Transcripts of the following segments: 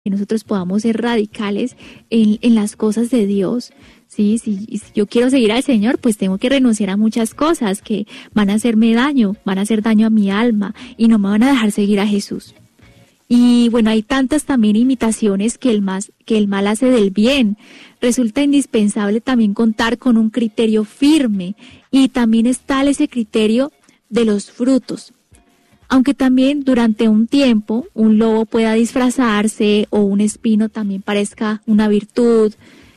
que nosotros podamos ser radicales en las cosas de Dios. Sí, si yo quiero seguir al Señor, pues tengo que renunciar a muchas cosas que van a hacerme daño, van a hacer daño a mi alma y no me van a dejar seguir a Jesús. Y bueno, hay tantas también imitaciones que el mal hace del bien. Resulta indispensable también contar con un criterio firme y también está ese criterio de los frutos. Aunque también durante un tiempo un lobo pueda disfrazarse o un espino también parezca una virtud,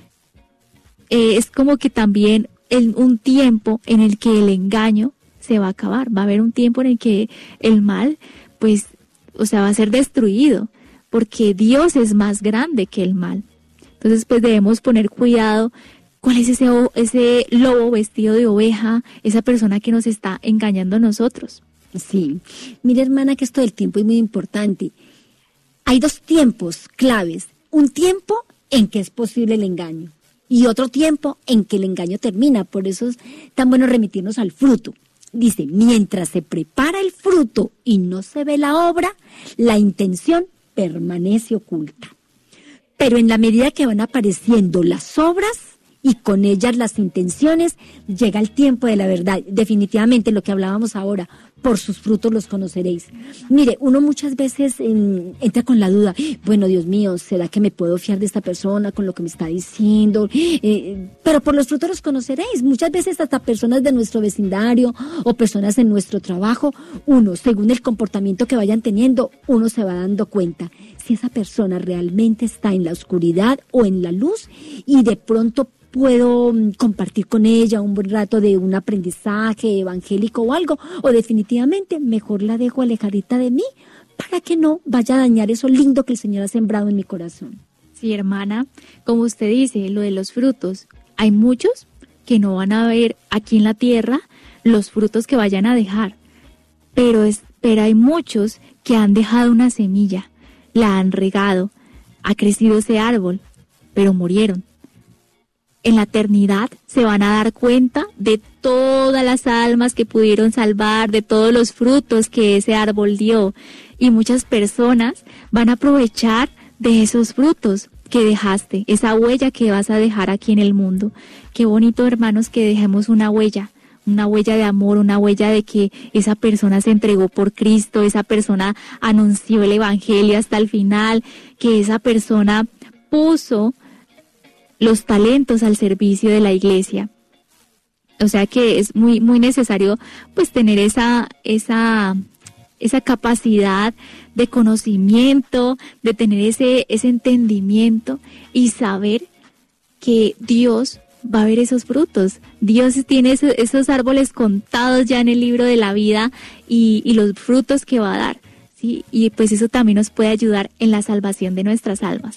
es como que también un tiempo en el que el engaño se va a acabar. Va a haber un tiempo en el que el mal, pues, va a ser destruido, porque Dios es más grande que el mal. Entonces, pues debemos poner cuidado. ¿Cuál es ese lobo vestido de oveja, esa persona que nos está engañando a nosotros? Sí, mira, hermana, que esto del tiempo es muy importante. Hay dos tiempos claves. Un tiempo en que es posible el engaño y otro tiempo en que el engaño termina. Por eso es tan bueno remitirnos al fruto. Dice, mientras se prepara el fruto y no se ve la obra, la intención permanece oculta. Pero en la medida que van apareciendo las obras y con ellas las intenciones, llega el tiempo de la verdad. Definitivamente lo que hablábamos ahora, por sus frutos los conoceréis. Mire, uno muchas veces entra con la duda, bueno, Dios mío, ¿será que me puedo fiar de esta persona con lo que me está diciendo? Pero por los frutos los conoceréis. Muchas veces hasta personas de nuestro vecindario o personas en nuestro trabajo, uno, según el comportamiento que vayan teniendo, uno se va dando cuenta si esa persona realmente está en la oscuridad o en la luz, y de pronto puedo compartir con ella un buen rato de un aprendizaje evangélico o algo, o definitivamente mejor la dejo alejadita de mí para que no vaya a dañar eso lindo que el Señor ha sembrado en mi corazón. Sí, hermana, como usted dice, lo de los frutos, hay muchos que no van a ver aquí en la tierra los frutos que vayan a dejar, pero hay muchos que han dejado una semilla, la han regado, ha crecido ese árbol, pero murieron. En la eternidad se van a dar cuenta de todas las almas que pudieron salvar, de todos los frutos que ese árbol dio. Y muchas personas van a aprovechar de esos frutos que dejaste, esa huella que vas a dejar aquí en el mundo. Qué bonito, hermanos, que dejemos una huella de amor, una huella de que esa persona se entregó por Cristo, esa persona anunció el evangelio hasta el final, que esa persona puso los talentos al servicio de la iglesia. O sea que es muy, muy necesario pues tener esa capacidad de conocimiento, de tener ese entendimiento y saber que Dios va a ver esos frutos. Dios tiene esos árboles contados ya en el libro de la vida y los frutos que va a dar, ¿sí? Y pues eso también nos puede ayudar en la salvación de nuestras almas.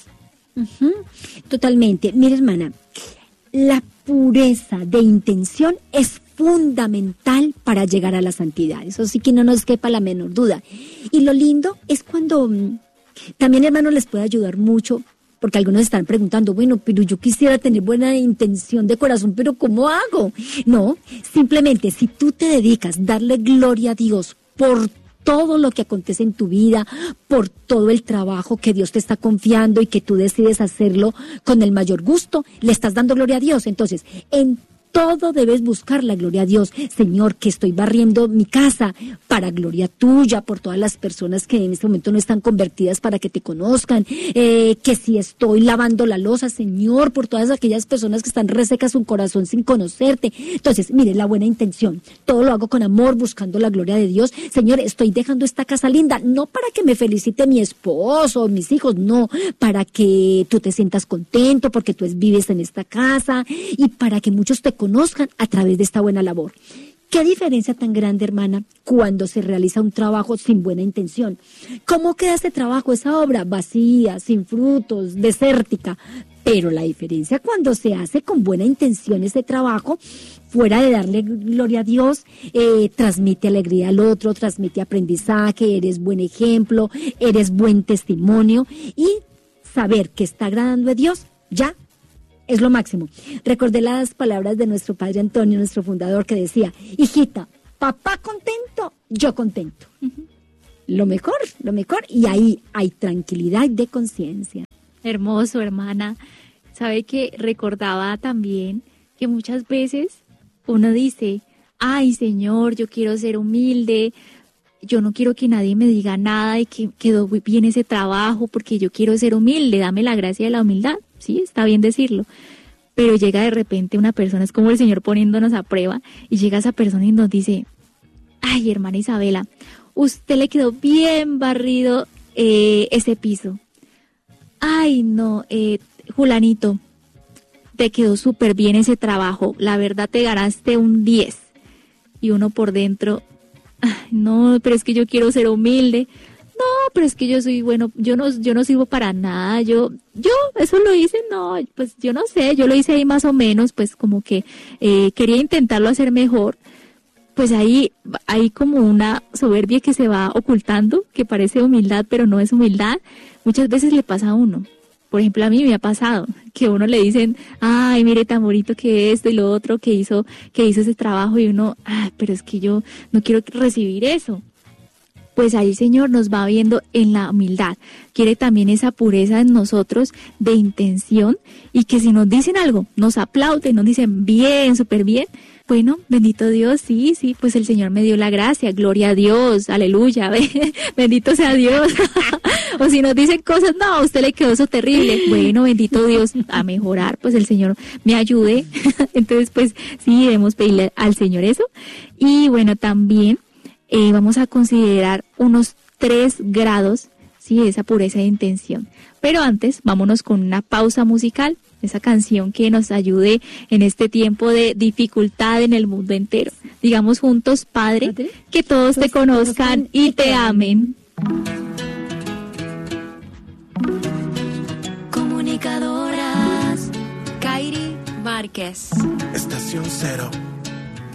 Totalmente. Mira, hermana, la pureza de intención es fundamental para llegar a la santidad. Eso sí que no nos quepa la menor duda. Y lo lindo es cuando también, hermano, les puede ayudar mucho, porque algunos están preguntando, bueno, pero yo quisiera tener buena intención de corazón, pero ¿cómo hago? No, simplemente si tú te dedicas a darle gloria a Dios por todo lo que acontece en tu vida, por todo el trabajo que Dios te está confiando y que tú decides hacerlo con el mayor gusto, le estás dando gloria a Dios. Entonces, en todo debes buscar la gloria a Dios. Señor, que estoy barriendo mi casa para gloria tuya, por todas las personas que en este momento no están convertidas para que te conozcan, que si estoy lavando la loza, Señor, por todas aquellas personas que están resecas su corazón sin conocerte. Entonces, mire, la buena intención, todo lo hago con amor, buscando la gloria de Dios. Señor, estoy dejando esta casa linda, no para que me felicite mi esposo o mis hijos, no, para que tú te sientas contento, porque tú vives en esta casa y para que muchos te conozcan a través de esta buena labor. ¿Qué diferencia tan grande, hermana, cuando se realiza un trabajo sin buena intención? ¿Cómo queda ese trabajo, esa obra? Vacía, sin frutos, desértica. Pero la diferencia cuando se hace con buena intención ese trabajo, fuera de darle gloria a Dios, transmite alegría al otro, transmite aprendizaje, eres buen ejemplo, eres buen testimonio, y saber que está agradando a Dios, ya es lo máximo. Recordé las palabras de nuestro padre Antonio, nuestro fundador, que decía, hijita, papá contento, yo contento. lo mejor, y ahí hay tranquilidad de conciencia. Hermoso, hermana. Sabe que recordaba también que muchas veces uno dice, ay, Señor, yo quiero ser humilde, yo no quiero que nadie me diga nada y que quedó bien ese trabajo porque yo quiero ser humilde, dame la gracia de la humildad. Sí, está bien decirlo. Pero llega de repente una persona, es como el Señor poniéndonos a prueba, y llega esa persona y nos dice, ay, hermana Isabela, usted le quedó bien barrido ese piso. Ay, no, Julanito, te quedó súper bien ese trabajo, la verdad te ganaste un 10. Y uno por dentro, ay, no, pero es que yo quiero ser humilde. No, pero es que yo soy bueno, yo no sirvo para nada, yo, eso lo hice, no, pues yo no sé, yo lo hice ahí más o menos, pues como que quería intentarlo hacer mejor. Pues ahí hay como una soberbia que se va ocultando, que parece humildad, pero no es humildad. Muchas veces le pasa a uno. Por ejemplo, a mí me ha pasado que a uno le dicen, ay, mire tan bonito que esto y lo otro, que hizo ese trabajo, y uno, ay, pero es que yo no quiero recibir eso. Pues ahí el Señor nos va viendo en la humildad. Quiere también esa pureza en nosotros de intención, y que si nos dicen algo, nos aplauden, nos dicen bien, súper bien. Bueno, bendito Dios, sí, pues el Señor me dio la gracia, gloria a Dios, aleluya, bendito sea Dios. O si nos dicen cosas, no, a usted le quedó eso terrible. Bueno, bendito Dios, a mejorar, pues el Señor me ayude. Entonces, pues sí, debemos pedirle al Señor eso. Y bueno, también vamos a considerar unos 3 grados, sí, esa pureza de intención. Pero antes, vámonos con una pausa musical, esa canción que nos ayude en este tiempo de dificultad en el mundo entero. Digamos juntos, Padre, que todos te conozcan y te amen. Comunicadoras Kairi Márquez. Estación 0.